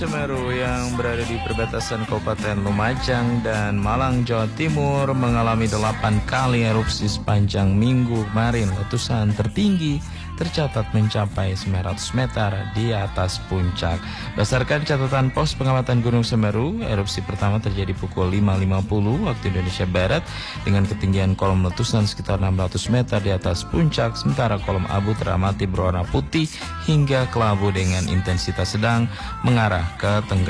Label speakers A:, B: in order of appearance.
A: Semeru yang berada di perbatasan Kabupaten Lumajang dan Malang, Jawa Timur mengalami 8 kali erupsi sepanjang minggu kemarin. Letusan tertinggi tercatat mencapai 900 meter di atas puncak. Berdasarkan catatan pos pengamatan Gunung Semeru, erupsi pertama terjadi pukul 5.50 waktu Indonesia Barat dengan ketinggian kolom letusan sekitar 600 meter di atas puncak, sementara kolom abu teramati berwarna putih hingga kelabu dengan intensitas sedang mengarah ke tenggara.